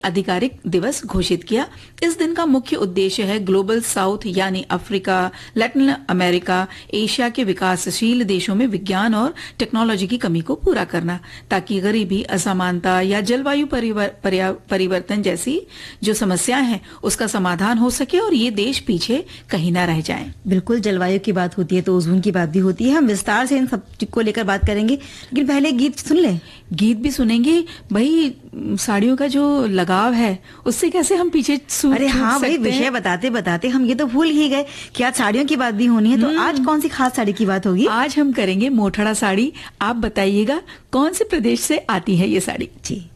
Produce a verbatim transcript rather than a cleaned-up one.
आधिकारिक दिवस घोषित किया। इस दिन का मुख्य उद्देश्य है ग्लोबल साउथ यानी अफ्रीका, लैटिन अमेरिका, एशिया के विकासशील देशों में विज्ञान और टेक्नोलॉजी की कमी को पूरा करना, ताकि गरीबी, असमानता या जलवायु परिवर, परिवर्तन जैसी जो समस्याएं हैं उसका समाधान हो सके और ये देश पीछे कहीं ना रह जाएं। बिल्कुल, जलवायु की बात होती है तो ओजोन की बात भी होती है। हम विस्तार से इन सब को लेकर बात करेंगे, लेकिन पहले गीत सुन ले। गीत भी सुनेंगे भाई। साड़ियों का जो लगाव है उससे कैसे हम पीछे छूट अरे हाँ भाई, विषय बताते बताते हम ये तो भूल ही गए कि आज साड़ियों की बात भी होनी है। तो आज कौन सी खास साड़ी की बात होगी? आज हम करेंगे मोठड़ा साड़ी। आप बताइएगा कौन से प्रदेश से आती है ये साड़ी? जी